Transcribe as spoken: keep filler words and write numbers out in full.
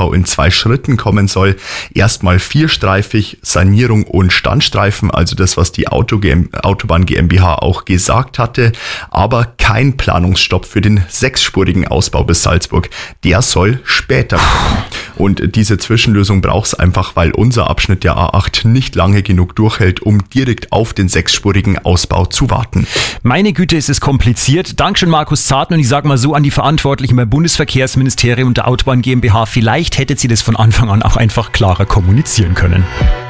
Ausbau in zwei Schritten kommen soll. Erstmal vierstreifig, Sanierung und Standstreifen, also das, was die Auto Autobahn GmbH auch gesagt hatte, aber kein Planungsstopp für den sechsspurigen Ausbau bis Salzburg. Der soll später kommen. Und diese Zwischenlösung braucht es einfach, weil unser Abschnitt der A acht nicht lange genug durchhält, um direkt auf den sechsspurigen Ausbau zu warten. Meine Güte, ist es kompliziert. Dankeschön, Markus Zarten. Und ich sage mal so an die Verantwortlichen beim Bundesverkehrsministerium und der Autobahn GmbH, vielleicht hättet ihr das von Anfang an auch einfach klarer kommunizieren können.